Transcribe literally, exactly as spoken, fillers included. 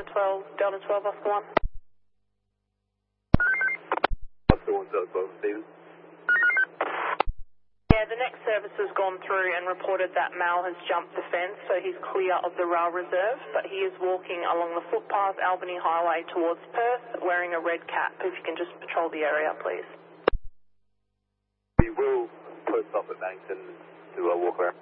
Delta twelve, Delta twelve, Oscar one. Oscar one, Delta twelve, Stephen. Yeah, the next service has gone through and reported that Mal has jumped the fence, so he's clear of the rail reserve, but he is walking along the footpath Albany Highway towards Perth, wearing a red cap. If you can just patrol the area, please. We will post up at Bankton to uh, walk around.